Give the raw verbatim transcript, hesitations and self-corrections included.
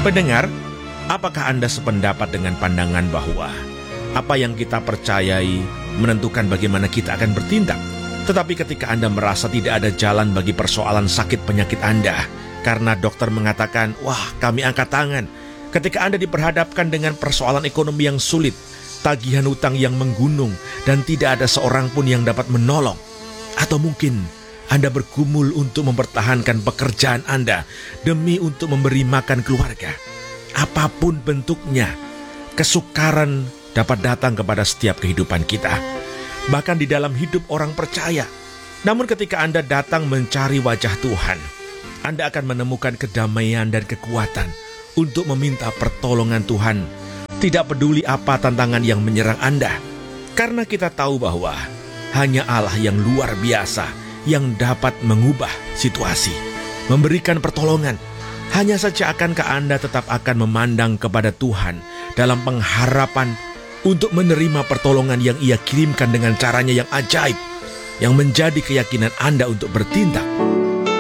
Pendengar, apakah Anda sependapat dengan pandangan bahwa apa yang kita percayai menentukan bagaimana kita akan bertindak? Tetapi ketika Anda merasa tidak ada jalan bagi persoalan sakit penyakit Anda, karena dokter mengatakan, wah kami angkat tangan. Ketika Anda diperhadapkan dengan persoalan ekonomi yang sulit, tagihan utang yang menggunung, dan tidak ada seorang pun yang dapat menolong. Atau mungkin Anda bergumul untuk mempertahankan pekerjaan Anda demi untuk memberi makan keluarga. Apapun bentuknya, kesukaran dapat datang kepada setiap kehidupan kita. Bahkan di dalam hidup orang percaya. Namun ketika Anda datang mencari wajah Tuhan, Anda akan menemukan kedamaian dan kekuatan untuk meminta pertolongan Tuhan. Tidak peduli apa tantangan yang menyerang Anda. Karena kita tahu bahwa hanya Allah yang luar biasa yang dapat mengubah situasi, memberikan pertolongan. Hanya saja akankah Anda tetap akan memandang kepada Tuhan dalam pengharapan untuk menerima pertolongan yang Ia kirimkan dengan caranya yang ajaib, yang menjadi keyakinan Anda untuk bertindak?